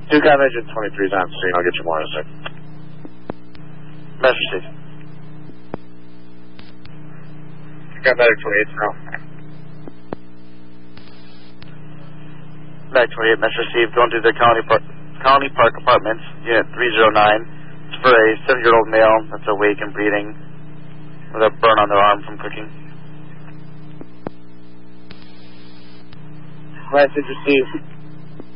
2 Guy Major 23's on screen. I'll get you more in a sec. Message received. Got Medic 28's now. Medic 28, message received. Going to the Colony Park Apartments, Unit 309. It's for a 7-year-old male that's awake and breathing with a burn on their arm from cooking. Message received.